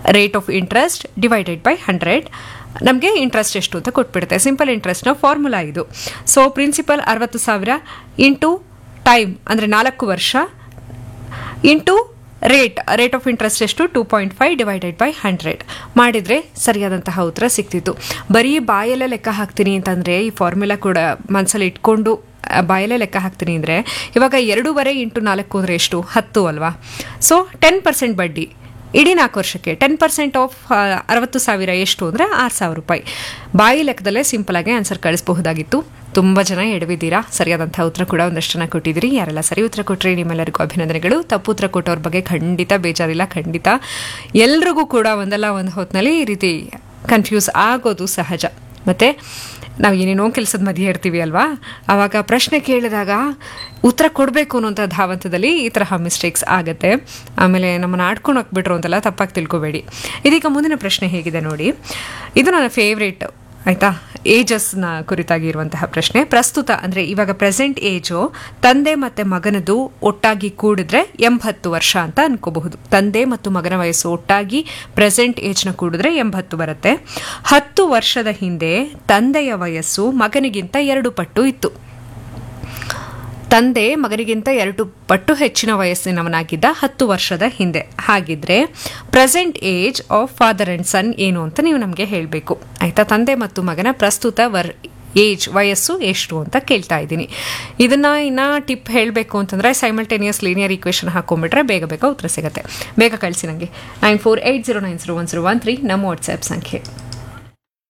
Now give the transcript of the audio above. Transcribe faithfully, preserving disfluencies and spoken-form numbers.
Rate of interest divided by hundred ನಮಗೆ interest ಎಷ್ಟು ಅಂತ ಕೊಟ್ಬಿಡುತ್ತೆ. ಸಿಂಪಲ್ ಇಂಟ್ರೆಸ್ಟ್ನ ಫಾರ್ಮುಲಾ ಇದು. ಸೊ ಪ್ರಿನ್ಸಿಪಲ್ ಅರವತ್ತು ಸಾವಿರ ಇಂಟು ಟೈಮ್ ಅಂದರೆ ನಾಲ್ಕು ವರ್ಷ into rate rate of interest ಎಷ್ಟು two point five divided by hundred ಮಾಡಿದರೆ ಸರಿಯಾದಂತಹ ಉತ್ತರ ಸಿಕ್ತಿತ್ತು. ಬರೀ ಬಾಯಲ್ಲೇ ಲೆಕ್ಕ ಹಾಕ್ತೀನಿ ಅಂತಂದರೆ ಈ ಫಾರ್ಮುಲಾ ಕೂಡ ಮನಸ್ಸಲ್ಲಿ ಇಟ್ಕೊಂಡು ಬಾಯಲ್ಲೇ ಲೆಕ್ಕ ಹಾಕ್ತೀನಿ ಅಂದರೆ ಇವಾಗ ಎರಡೂವರೆ ಇಂಟು ನಾಲ್ಕು ಅಂದರೆ ಎಷ್ಟು ಹತ್ತು ಅಲ್ವಾ. ಸೊ ಟೆನ್ ಪರ್ಸೆಂಟ್ ಬಡ್ಡಿ ಇಡೀ ನಾಲ್ಕು ವರ್ಷಕ್ಕೆ ಟೆನ್ ಪರ್ಸೆಂಟ್ ಆಫ್ ಅರವತ್ತು ಸಾವಿರ ಎಷ್ಟು ಅಂದರೆ ಆರು ಸಾವಿರ ರೂಪಾಯಿ. ಬಾಯಿ ಲೆಕ್ಕದಲ್ಲೇ ಸಿಂಪಲಾಗಿ ಆನ್ಸರ್ ಕಳಿಸಬಹುದಾಗಿತ್ತು. ತುಂಬ ಜನ ಎಡವಿದ್ದೀರಾ. ಸರಿಯಾದಂಥ ಉತ್ತರ ಕೂಡ ಒಂದಷ್ಟು ಜನ ಕೊಟ್ಟಿದ್ದೀರಿ. ಯಾರೆಲ್ಲ ಸರಿ ಉತ್ತರ ಕೊಟ್ಟರೆ ನಿಮ್ಮೆಲ್ಲರಿಗೂ ಅಭಿನಂದನೆಗಳು. ತಪ್ಪು ಉತ್ತರ ಕೊಟ್ಟವ್ರ ಬಗ್ಗೆ ಖಂಡಿತ ಬೇಜಾರಿಲ್ಲ. ಖಂಡಿತ ಎಲ್ರಿಗೂ ಕೂಡ ಒಂದಲ್ಲ ಒಂದು ಹೊತ್ತಿನಲ್ಲಿ ಈ ರೀತಿ ಕನ್ಫ್ಯೂಸ್ ಆಗೋದು ಸಹಜ. ಮತ್ತು ನಾವು ಏನೇನೋ ಕೆಲಸದ ಮಧ್ಯೆ ಇರ್ತೀವಿ ಅಲ್ವಾ, ಆವಾಗ ಪ್ರಶ್ನೆ ಕೇಳಿದಾಗ ಉತ್ತರ ಕೊಡಬೇಕು ಅನ್ನೋಂಥ ಧಾವಂತದಲ್ಲಿ ಈ ತರಹ ಮಿಸ್ಟೇಕ್ಸ್ ಆಗುತ್ತೆ. ಆಮೇಲೆ ನಮ್ಮನ್ನು ಆಡ್ಕೊಂಡು ಹೋಗ್ಬಿಟ್ರು ಅಂತೆಲ್ಲ ತಪ್ಪಾಗಿ ತಿಳ್ಕೊಬೇಡಿ. ಇದೀಗ ಮುಂದಿನ ಪ್ರಶ್ನೆ ಹೇಗಿದೆ ನೋಡಿ. ಇದು ನನ್ನ ಫೇವ್ರೇಟ್ ಆಯಿತಾ, ಏಜಸ್ನ ಕುರಿತಾಗಿ ಇರುವಂತಹ ಪ್ರಶ್ನೆ. ಪ್ರಸ್ತುತ ಅಂದರೆ ಇವಾಗ ಪ್ರೆಸೆಂಟ್ ಏಜು ತಂದೆ ಮತ್ತು ಮಗನದು ಒಟ್ಟಾಗಿ ಕೂಡಿದ್ರೆ ಎಂಬತ್ತು ವರ್ಷ ಅಂತ ಅನ್ಕೋಬಹುದು. ತಂದೆ ಮತ್ತು ಮಗನ ವಯಸ್ಸು ಒಟ್ಟಾಗಿ ಪ್ರೆಸೆಂಟ್ ಏಜ್ನ ಕೂಡಿದ್ರೆ ಎಂಬತ್ತು ಬರುತ್ತೆ. ಹತ್ತು ವರ್ಷದ ಹಿಂದೆ ತಂದೆಯ ವಯಸ್ಸು ಮಗನಿಗಿಂತ ಎರಡು ಪಟ್ಟು ಇತ್ತು. ತಂದೆ ಮಗನಿಗಿಂತ ಎರಡು ಪಟ್ಟು ಹೆಚ್ಚಿನ ವಯಸ್ಸಿನವನಾಗಿದ್ದ ಹತ್ತು ವರ್ಷದ ಹಿಂದೆ. ಹಾಗಿದ್ರೆ present age of father and ಸನ್ ಏನು ಅಂತ ನೀವು ನಮಗೆ ಹೇಳಬೇಕು ಆಯಿತಾ. ತಂದೆ ಮತ್ತು ಮಗನ ಪ್ರಸ್ತುತ ವರ್ ಏಜ್ ವಯಸ್ಸು ಎಷ್ಟು ಅಂತ ಕೇಳ್ತಾ ಇದ್ದೀನಿ. ಇದನ್ನು ಇನ್ನು ಟಿಪ್ ಹೇಳಬೇಕು ಅಂತಂದರೆ ಸೈಮಲ್ಟೇನಿಯಸ್ ಲೀನಿಯರ್ ಈಕ್ವೇಷನ್ ಹಾಕೊಂಡ್ಬಿಟ್ರೆ ಬೇಗ ಬೇಗ ಉತ್ತರ ಸಿಗುತ್ತೆ. ಬೇಗ ಕಳಿಸಿ ನನಗೆ nine four eight zero nine zero one zero one three ನಮ್ಮ ವಾಟ್ಸ್ಆ್ಯಪ್ ಸಂಖ್ಯೆ.